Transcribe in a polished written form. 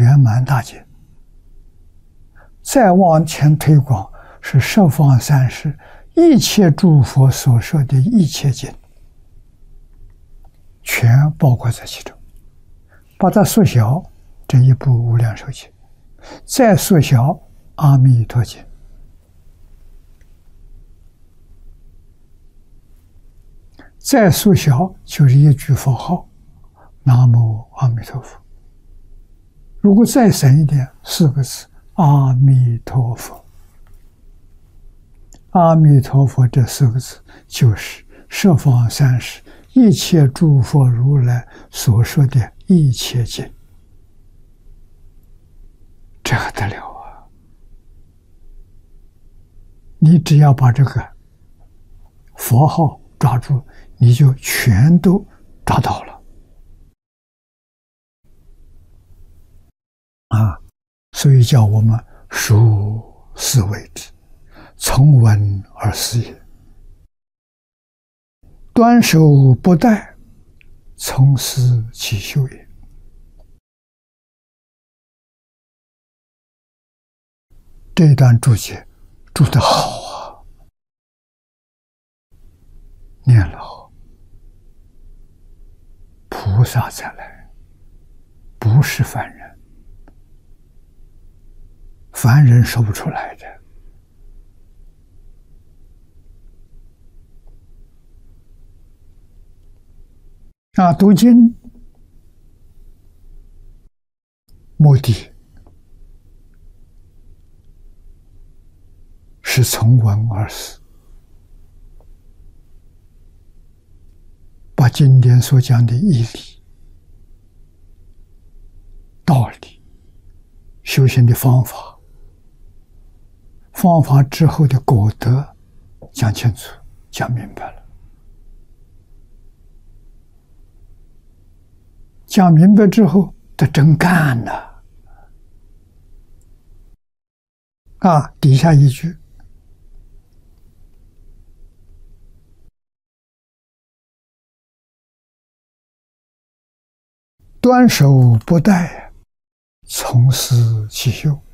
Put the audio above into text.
圆满大戒。再往前推广是十方三世一切诸佛所说的一切经，全包括在其中。把它缩小，这一部《无量寿经》，再缩小《阿弥陀经》，再缩小就是一句佛号：南无阿弥陀佛。如果再深一点，4个字：阿弥陀佛。阿弥陀佛这4个字，就是十方三世一切诸佛如来所说的一切经。这还得了啊！你只要把这个佛号抓住，你就全都抓到了啊！所以叫我们熟思为之，从闻而思也。端手不殆，从思其修也。这一段注解注得好啊，念了好，菩萨才来，不是凡人，凡人说不出来的。读经目的是从闻而思，把经典所讲的义理、道理、修行的方法之后的果德讲清楚、讲明白了。讲明白之后，得真干了底下一句：端手不殆，从思其修。